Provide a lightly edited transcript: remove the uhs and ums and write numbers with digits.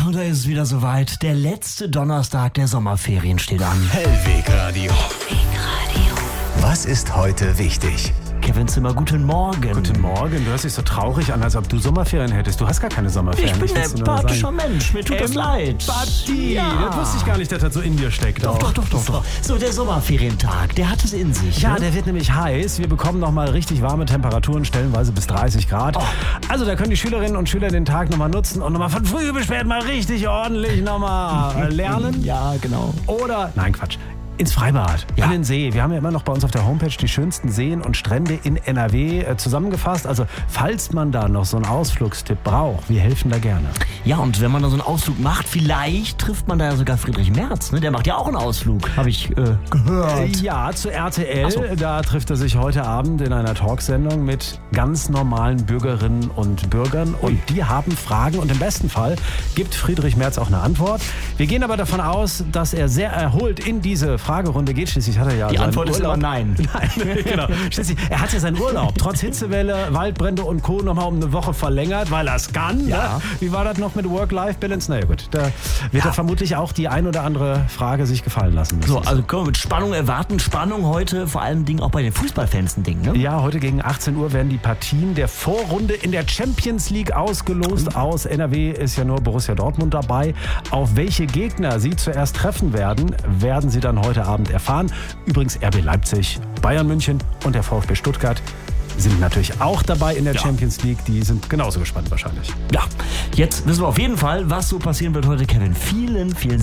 und da ist es wieder soweit. Der letzte Donnerstag der Sommerferien steht an. Hellwegradio. Was ist heute wichtig? Kevin Zimmer, guten Morgen. Guten Morgen, du hörst dich so traurig an, als ob du Sommerferien hättest. Du hast gar keine Sommerferien. Ich bin will's ein dir nur empathischer sagen. Mensch, mir tut das leid. Empathie, Ja. das wusste ich gar nicht, dass das so in dir steckt. Doch. So, der Sommerferientag, der hat es in sich. Ja, ne? der wird nämlich heiß. Wir bekommen nochmal richtig warme Temperaturen, stellenweise bis 30 Grad. Also da können die Schülerinnen und Schüler den Tag nochmal nutzen und nochmal von früh bis spät mal richtig ordentlich nochmal lernen. Ja, genau. Oder, nein Quatsch, ins Freibad, Ja. an den See. Wir haben ja immer noch bei uns auf der Homepage die schönsten Seen und Strände in NRW zusammengefasst. Also falls man da noch so einen Ausflugstipp braucht, wir helfen da gerne. Ja, und wenn man da so einen Ausflug macht, vielleicht trifft man da ja sogar Friedrich Merz. Ne? Der macht ja auch einen Ausflug, habe ich gehört. Ja, zu RTL. Ach so. Da trifft er sich heute Abend in einer Talksendung mit ganz normalen Bürgerinnen und Bürgern. Und die haben Fragen und im besten Fall gibt Friedrich Merz auch eine Antwort. Wir gehen aber davon aus, dass er sehr erholt in diese Fragerunde geht. Schließlich hat er ja Die seinen Antwort ist Urlaub. immer nein. Nein, genau. Schließlich, er hat ja seinen Urlaub trotz Hitzewelle, Waldbrände und Co. nochmal um eine Woche verlängert, weil er es kann. Ja. Ne? Wie war das noch mit Work-Life-Balance? Na ja gut, da wird er vermutlich auch die ein oder andere Frage sich gefallen lassen müssen. So, also können wir mit Spannung erwarten. Spannung heute, vor allem Ding auch bei den Fußballfans ein Ding, ne? Ja, heute gegen 18 Uhr werden die Partien der Vorrunde in der Champions League ausgelost. Aus NRW ist ja nur Borussia Dortmund dabei. Auf welche Gegner sie zuerst treffen werden, werden sie dann heute Abend erfahren. Übrigens RB Leipzig, Bayern München und der VfB Stuttgart sind natürlich auch dabei in der Champions League. Die sind genauso gespannt wahrscheinlich. Ja, jetzt wissen wir auf jeden Fall, was so passieren wird heute, Kevin. Vielen